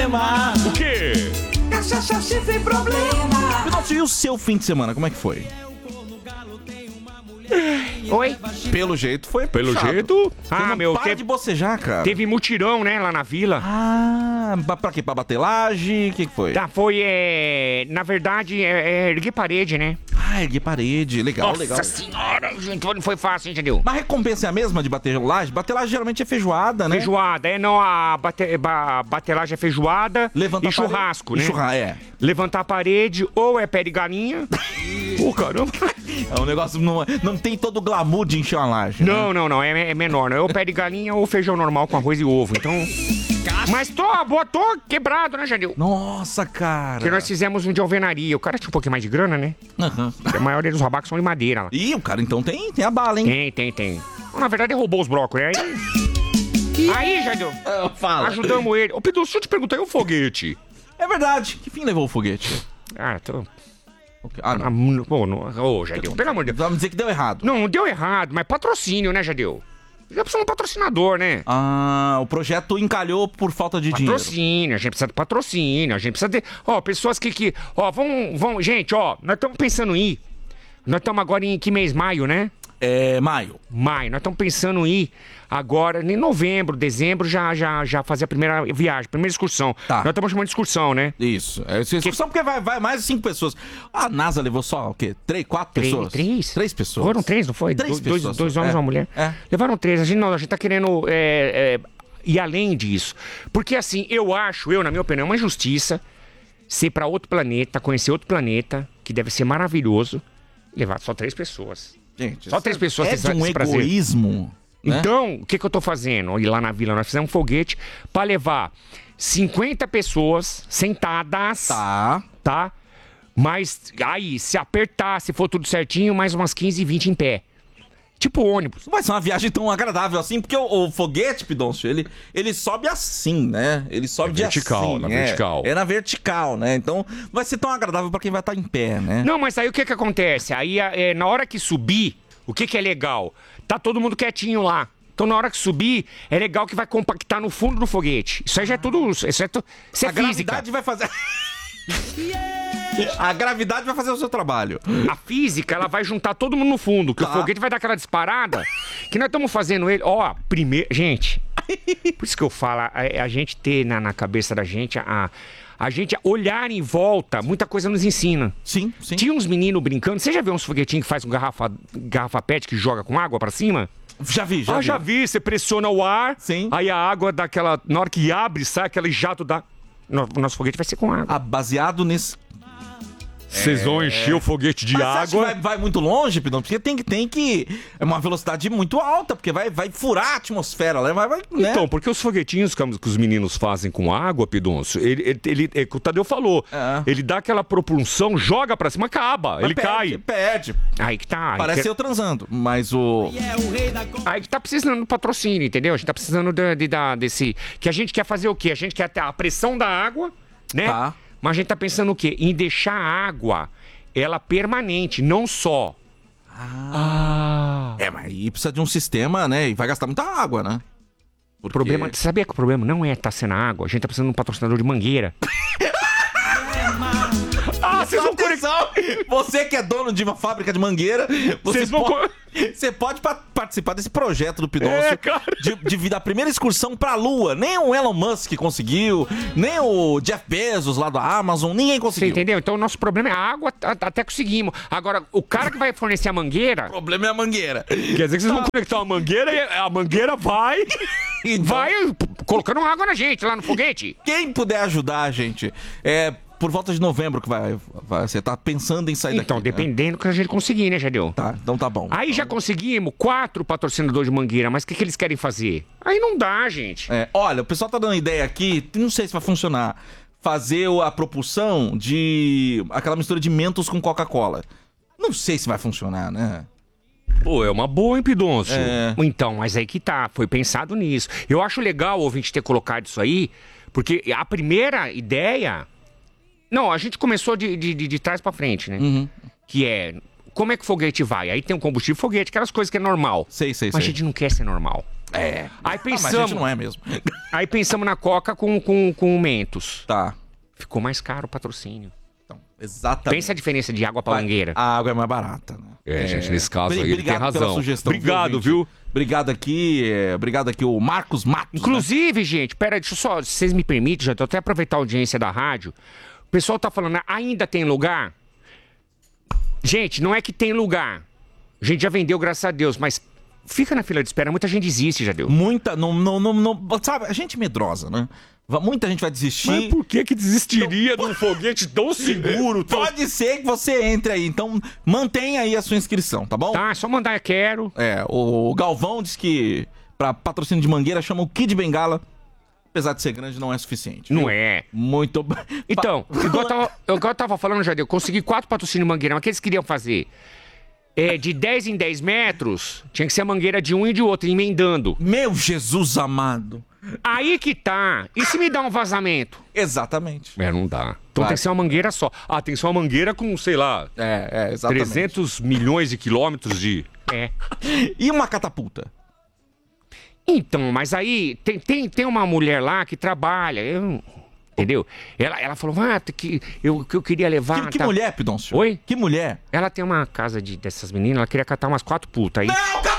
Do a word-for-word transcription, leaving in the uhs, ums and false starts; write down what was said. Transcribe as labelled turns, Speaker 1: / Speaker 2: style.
Speaker 1: problema.
Speaker 2: O quê?
Speaker 1: Cachaça sem problema.
Speaker 3: Nossa, e o seu fim de semana, como é que foi?
Speaker 4: Oi?
Speaker 3: Pelo jeito foi
Speaker 2: Pelo
Speaker 3: puxado.
Speaker 2: jeito...
Speaker 3: Você
Speaker 2: Ah,
Speaker 3: não
Speaker 2: meu,
Speaker 3: para
Speaker 2: teve,
Speaker 3: de bocejar, cara.
Speaker 2: teve mutirão, né, lá na vila.
Speaker 3: Ah, pra- pra quê? Pra bater laje? O que que foi?
Speaker 2: Tá, foi, é... Na verdade, é, é erguer parede, né?
Speaker 3: Ah, erguer parede. Legal,
Speaker 2: Nossa
Speaker 3: legal.
Speaker 2: senhora, gente, não foi fácil, entendeu?
Speaker 3: Mas a recompensa é a mesma de bater laje? Bater laje geralmente é feijoada, né?
Speaker 2: Feijoada, é, não, a bate, ba, batelagem é feijoada
Speaker 3: Levantar
Speaker 2: e churrasco,
Speaker 3: parede.
Speaker 2: né?
Speaker 3: E churrasco, é.
Speaker 2: Levantar a parede, ou é pé de galinha. Pô, caramba.
Speaker 3: É um negócio, não, não tem todo o glamour de encher uma laje.
Speaker 2: Não,
Speaker 3: né?
Speaker 2: não, não, é, é menor, né? Ou pé de galinha ou feijão normal com arroz e ovo, então... Mas tô, boa, tô quebrado, né, Jadil?
Speaker 3: Nossa, cara.
Speaker 2: Porque nós fizemos um de alvenaria, o cara tinha um pouquinho mais de grana, né?
Speaker 3: Aham.
Speaker 2: Porque a maioria dos rabacos são de madeira lá.
Speaker 3: Ih, o cara então tem, tem a bala, hein?
Speaker 2: Tem, tem, tem. Na verdade, ele roubou os brócolis, aí... Aí, Jadil,
Speaker 3: Fala.
Speaker 2: ajudamos ele. Ô, Pedro, deixa eu te perguntar, e o foguete?
Speaker 3: É verdade. Que fim levou o foguete?
Speaker 2: Ah, tô...
Speaker 3: Ah,
Speaker 2: Ah,
Speaker 3: não.
Speaker 2: não. Pô, não... Ô, Jadil, pelo amor de Deus.
Speaker 3: Vamos dizer que deu errado.
Speaker 2: Não, não deu errado, mas patrocínio, né, Jadil? Já precisa de um patrocinador, né?
Speaker 3: Ah, o projeto encalhou por falta de dinheiro.
Speaker 2: Patrocínio, a gente precisa de patrocínio, a gente precisa de... Ó, pessoas que... que ó, vão, vão... Gente, ó, nós estamos pensando em ir. Nós estamos agora em que mês? Maio, né?
Speaker 3: É, maio.
Speaker 2: Maio. Nós estamos pensando em ir agora, em novembro, dezembro, já, já, já fazer a primeira viagem, primeira excursão.
Speaker 3: Tá.
Speaker 2: Nós estamos chamando de excursão, né?
Speaker 3: Isso. É excursão porque vai, vai mais de cinco pessoas. A NASA levou só o quê? Três, quatro
Speaker 2: Três,
Speaker 3: pessoas?
Speaker 2: três.
Speaker 3: Três pessoas.
Speaker 2: Foram três, não foi?
Speaker 3: Três
Speaker 2: Do- dois,
Speaker 3: pessoas.
Speaker 2: dois homens e
Speaker 3: É.
Speaker 2: uma mulher.
Speaker 3: É.
Speaker 2: Levaram três. A gente não, a gente tá querendo é, é, ir além disso. Porque assim, eu acho, eu, na minha opinião, é uma injustiça ser pra outro planeta, conhecer outro planeta, que deve ser maravilhoso, levar só três pessoas.
Speaker 3: Gente,
Speaker 2: Só três pessoas
Speaker 3: é
Speaker 2: têm
Speaker 3: de um
Speaker 2: esse prazer.
Speaker 3: egoísmo. Né?
Speaker 2: Então, o que, que eu tô fazendo? E lá na vila nós fizemos um foguete pra levar cinquenta pessoas sentadas,
Speaker 3: Tá.
Speaker 2: tá? Mas aí, se apertar, se for tudo certinho, mais umas quinze, vinte em pé. Tipo ônibus.
Speaker 3: Não vai ser uma viagem tão agradável assim, porque o, o foguete, Pidoncio, ele, ele sobe assim, né? Ele sobe
Speaker 2: É
Speaker 3: de
Speaker 2: vertical,
Speaker 3: assim.
Speaker 2: na
Speaker 3: é.
Speaker 2: vertical.
Speaker 3: É na vertical, né? Então, vai ser tão agradável pra quem vai estar em pé, né?
Speaker 2: Não, mas aí o que que acontece? Aí, é, na hora que subir, o que que é legal? Tá todo mundo quietinho lá. Então, na hora que subir, é legal que vai compactar no fundo do foguete. Isso aí já é tudo... Isso é, tu, isso é
Speaker 3: A
Speaker 2: física.
Speaker 3: gravidade vai fazer... A gravidade vai fazer o seu trabalho.
Speaker 2: A física, ela vai juntar todo mundo no fundo, que
Speaker 3: Tá.
Speaker 2: o foguete vai dar aquela disparada, que nós estamos fazendo ele... Ó, primeiro... Gente, por isso que eu falo, a, a gente ter na, na cabeça da gente, a, a gente olhar em volta, muita coisa nos ensina.
Speaker 3: Sim, sim.
Speaker 2: Tinha uns meninos brincando, você já viu uns foguetinhos que faz com garrafa, garrafa pet que joga com água pra cima?
Speaker 3: Já vi, já
Speaker 2: ah,
Speaker 3: vi.
Speaker 2: já vi, você pressiona o ar,
Speaker 3: Sim.
Speaker 2: aí a água dá aquela... Na hora que abre, sai aquele jato da... No- Nosso foguete vai ser com água.
Speaker 3: Ah, baseado nesse...
Speaker 2: Vocês vão encher o foguete de
Speaker 3: Mas você acha que
Speaker 2: água...
Speaker 3: vai, vai muito longe, Pidão? Porque tem que... Tem que... É uma velocidade muito alta, porque vai, vai furar a atmosfera, né? Vai, vai, né?
Speaker 2: Então, porque os foguetinhos que, que os meninos fazem com água, Pidoncio, ele, ele, ele, é o que o Tadeu falou,
Speaker 3: É.
Speaker 2: ele dá aquela propulsão, joga pra cima, acaba,
Speaker 3: Mas
Speaker 2: ele
Speaker 3: perde,
Speaker 2: cai.
Speaker 3: Perde.
Speaker 2: Aí que tá. Aí
Speaker 3: Parece
Speaker 2: que,
Speaker 3: eu transando, mas o...
Speaker 2: aí que tá precisando do patrocínio, entendeu? A gente tá precisando de, de, da- desse... Que a gente quer fazer o quê? A gente quer ter a pressão da água, né?
Speaker 3: Tá.
Speaker 2: Mas a gente tá pensando o quê? Em deixar a água, ela permanente, não só... Ah...
Speaker 3: É, mas aí precisa de um sistema, né? E vai gastar muita água, né?
Speaker 2: O problema, você sabia que o problema não é estar sendo água? A gente tá precisando de um patrocinador de mangueira. Ah, vocês vão conectar.
Speaker 3: Atenção! Você que é dono de uma fábrica de mangueira, você,
Speaker 2: Vocês vão
Speaker 3: pode, você pode pa- participar desse projeto do Pidoncio
Speaker 2: É, cara.
Speaker 3: de, de vir da primeira excursão pra Lua. Nem o Elon Musk conseguiu, nem o Jeff Bezos lá da Amazon, ninguém
Speaker 2: Você
Speaker 3: conseguiu.
Speaker 2: entendeu? Então o nosso problema é a água, a- até conseguimos. Agora, o cara que vai fornecer a mangueira,
Speaker 3: O problema é a mangueira.
Speaker 2: quer dizer que vocês vão conectar uma mangueira e a mangueira vai,
Speaker 3: Então,
Speaker 2: vai p- colocando água na gente lá no foguete.
Speaker 3: Quem puder ajudar, gente, é por volta de novembro que vai, vai você tá pensando em sair
Speaker 2: Então,
Speaker 3: daqui. né?
Speaker 2: dependendo do que a gente conseguir, né, Jadeu?
Speaker 3: Tá, então tá bom.
Speaker 2: Aí já conseguimos quatro patrocinadores de mangueira, mas o que, que eles querem fazer? Aí não dá, gente.
Speaker 3: É, olha, o pessoal tá dando ideia aqui, não sei se vai funcionar. Fazer o- a propulsão de aquela mistura de Mentos com Coca-Cola. Não sei se vai funcionar, né?
Speaker 2: Pô, é uma boa, hein, Pidoncio?
Speaker 3: É.
Speaker 2: Então, mas aí que tá, foi pensado nisso. Eu acho legal o ouvinte ter colocado isso aí, porque a primeira ideia... Não, a gente começou de, de, de, de trás pra frente, né?
Speaker 3: Uhum.
Speaker 2: Que é, como é que o foguete vai? Aí tem o combustível foguete, aquelas coisas que é normal.
Speaker 3: Sei, sei,
Speaker 2: Mas a
Speaker 3: sei.
Speaker 2: gente não quer ser normal.
Speaker 3: É.
Speaker 2: Aí
Speaker 3: Ah, mas a
Speaker 2: pensamos,
Speaker 3: gente não é mesmo.
Speaker 2: aí pensamos na Coca com, com, com o Mentos.
Speaker 3: Tá.
Speaker 2: Ficou mais caro o patrocínio.
Speaker 3: Então, exatamente.
Speaker 2: Pensa a diferença de água pra mangueira.
Speaker 3: A água é mais barata, né?
Speaker 2: É, gente, nesse caso
Speaker 3: Bri-
Speaker 2: aí ele tem
Speaker 3: obrigado pela
Speaker 2: razão.
Speaker 3: sugestão,
Speaker 2: Obrigado,
Speaker 3: ouvinte?
Speaker 2: viu?
Speaker 3: Obrigado aqui, é, obrigado aqui o Marcos Matos. né?
Speaker 2: Inclusive, gente, pera, deixa eu só, se vocês me permitem, já tô até aproveitar a audiência da rádio. O pessoal tá falando, ainda tem lugar? Gente, não é que tem lugar. A gente já vendeu, graças a Deus, mas fica na fila de espera, muita gente desiste, já deu.
Speaker 3: Muita, não, não, não, não, sabe, a gente é medrosa, né? Va- Muita gente vai desistir.
Speaker 2: por que que desistiria de um foguete tão seguro? Tão...
Speaker 3: Pode ser que você entre aí, então mantenha aí a sua inscrição, tá bom?
Speaker 2: Tá, é só mandar eu quero.
Speaker 3: É, o Galvão diz que pra patrocínio de mangueira chama o Kid Bengala. Apesar de ser grande, não é suficiente.
Speaker 2: Não
Speaker 3: viu?
Speaker 2: é.
Speaker 3: Muito.
Speaker 2: Então, igual eu tava, igual eu tava falando, Jadeu, eu consegui quatro patrocínios de mangueira, mas o que eles queriam fazer? É, de dez em dez metros, tinha que ser a mangueira de um e de outro, emendando.
Speaker 3: Meu Jesus amado.
Speaker 2: Aí que tá. E se me dá um vazamento?
Speaker 3: Exatamente.
Speaker 2: É, não dá. Então
Speaker 3: Vai.
Speaker 2: tem que ser uma mangueira só. Ah, tem que ser uma mangueira com, sei lá,
Speaker 3: É, é, exatamente.
Speaker 2: trezentos milhões de quilômetros de... É.
Speaker 3: E uma catapulta?
Speaker 2: Então, mas aí tem, tem, tem uma mulher lá que trabalha, eu- entendeu? Ela, ela falou, ah, tem que, eu, que eu queria levar...
Speaker 3: Que, que
Speaker 2: tá-
Speaker 3: mulher, Pidoncio?
Speaker 2: Oi?
Speaker 3: Que mulher?
Speaker 2: Ela tem uma casa de, dessas meninas, ela queria catar umas quatro putas aí.
Speaker 3: Não,